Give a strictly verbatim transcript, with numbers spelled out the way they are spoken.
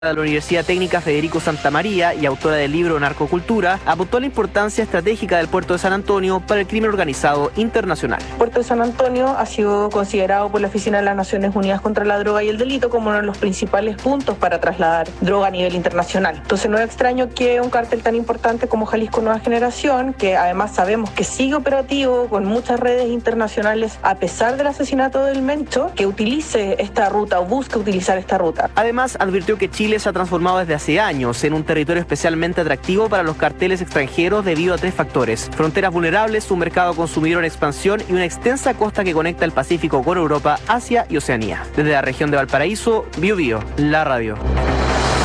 De la Universidad Técnica Federico Santa María y autora del libro Narcocultura, apuntó a la importancia estratégica del puerto de San Antonio para el crimen organizado internacional. El puerto de San Antonio ha sido considerado por la Oficina de las Naciones Unidas contra la Droga y el Delito como uno de los principales puntos para trasladar droga a nivel internacional. Entonces no es extraño que un cártel tan importante como Jalisco Nueva Generación, que además sabemos que sigue operativo con muchas redes internacionales a pesar del asesinato del Mencho, que utilice esta ruta o busque utilizar esta ruta. Además, advirtió que Chile se ha transformado desde hace años en un territorio especialmente atractivo para los carteles extranjeros debido a tres factores: fronteras vulnerables, un mercado consumidor en expansión y una extensa costa que conecta el Pacífico con Europa, Asia y Oceanía. Desde la región de Valparaíso, Bio Bio, la radio.